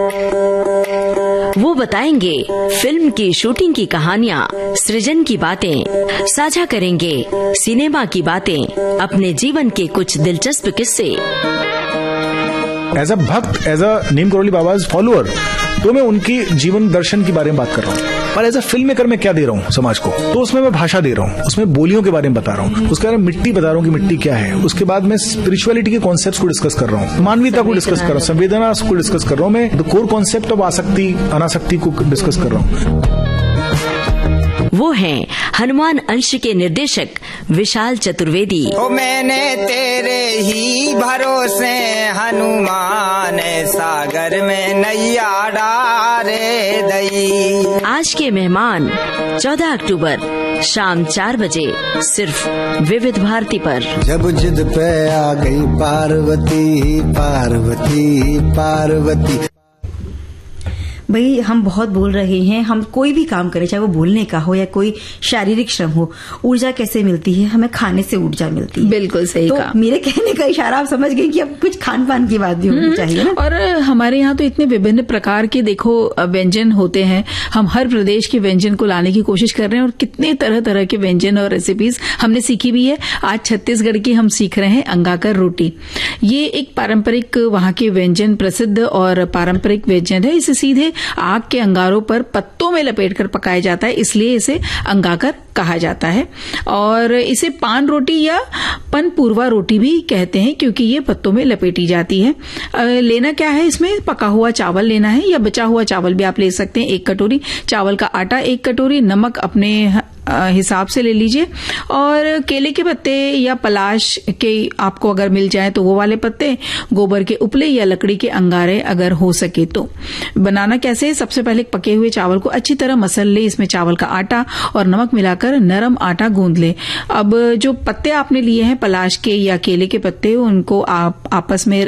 वो बताएंगे फिल्म की शूटिंग की कहानियाँ, सृजन की बातें, साझा करेंगे सिनेमा की बातें, अपने जीवन के कुछ दिलचस्प किस्से। एज अ भक्त, as a Neem Karauli बाबाज follower, तो मैं उनकी जीवन दर्शन के बारे में बात कर रहा हूँ। पर एज अ फिल्म मेकर मैं क्या दे रहा हूँ समाज को, तो उसमें मैं भाषा दे रहा हूँ, उसमें बोलियों के बारे में बता रहा हूँ, उसके बारे में मिट्टी बता रहा हूँ कि मिट्टी क्या है। उसके बाद मैं स्पिरिचुअलिटी के कॉन्सेप्ट्स को डिस्कस कर रहा हूँ, मानवीयता को डिस्कस कर रहा हूँ, संवेदना को डिस्कस कर रहा हूँ। मैं द कोर कॉन्सेप्ट ऑफ आसक्ति अनासक्ति को डिस्कस कर रहा हूँ। वो हैं हनुमान अंश के निर्देशक विशाल चतुर्वेदी। ओ मैंने तेरे ही भरोसे हनुमान सागर में नैया डारे दई। आज के मेहमान 14 अक्टूबर शाम 4 बजे सिर्फ विविध भारती पर। जब जिद पे आ गई पार्वती पार्वती पार्वती। भाई हम बहुत बोल रहे हैं, हम कोई भी काम करें, चाहे वो बोलने का हो या कोई शारीरिक श्रम हो, ऊर्जा कैसे मिलती है? हमें खाने से ऊर्जा मिलती है। बिल्कुल सही तो कहा। मेरे कहने का इशारा आप समझ गए कि अब कुछ खान पान की बात भी होनी चाहिए ना। और हमारे यहाँ तो इतने विभिन्न प्रकार के देखो व्यंजन होते हैं। हम हर प्रदेश के व्यंजन को लाने की कोशिश कर रहे हैं और कितने तरह तरह के व्यंजन और रेसिपीज हमने सीखी भी है। आज छत्तीसगढ़ की हम सीख रहे हैं अंगाकर रोटी। ये एक पारंपरिक वहां के व्यंजन, प्रसिद्ध और पारंपरिक व्यंजन है। इसे सीधे आग के अंगारों पर पत्तों में लपेटकर पकाया जाता है, इसलिए इसे अंगाकर कहा जाता है। और इसे पान रोटी या पनपूर्वा रोटी भी कहते हैं, क्योंकि ये पत्तों में लपेटी जाती है। लेना क्या है, इसमें पका हुआ चावल लेना है या बचा हुआ चावल भी आप ले सकते हैं। 1 कटोरी चावल का आटा, 1 कटोरी नमक अपने हिसाब से ले लीजिए, और केले के पत्ते या पलाश के आपको अगर मिल जाए तो वो वाले पत्ते, गोबर के उपले या लकड़ी के अंगारे अगर हो सके तो। बनाना कैसे है, सबसे पहले पके हुए चावल को अच्छी तरह मसल ले, इसमें चावल का आटा और नमक मिलाकर नरम आटा गूंद ले। अब जो पत्ते आपने लिए हैं पलाश के या केले के पत्ते, उनको आप आपस में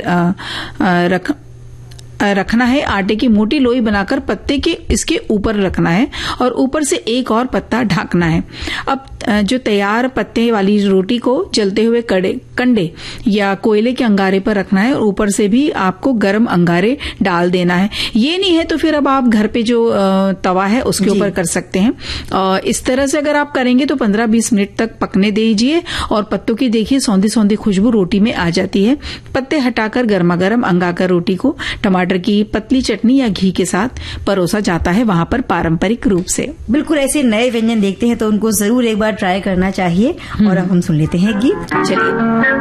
रखना है। आटे की मोटी लोई बनाकर पत्ते के इसके ऊपर रखना है और ऊपर से एक और पत्ता ढकना है। अब जो तैयार पत्ते वाली रोटी को जलते हुए कंडे या कोयले के अंगारे पर रखना है और ऊपर से भी आपको गर्म अंगारे डाल देना है। ये नहीं है तो फिर अब आप घर पे जो तवा है उसके ऊपर कर सकते हैं। इस तरह से अगर आप करेंगे तो 15-20 मिनट तक पकने दीजिए और पत्तों की देखिए सौंधी सौंधी खुशबू रोटी में आ जाती है। पत्ते हटाकर गर्मा गर्म अंगाकर रोटी को टमाटर की पतली चटनी या घी के साथ परोसा जाता है वहां पर पारंपरिक रूप से। बिल्कुल ऐसे नए व्यंजन देखते हैं तो उनको जरूर एक बार ट्राई करना चाहिए। और अब हम सुन लेते हैं गीत। चलिए।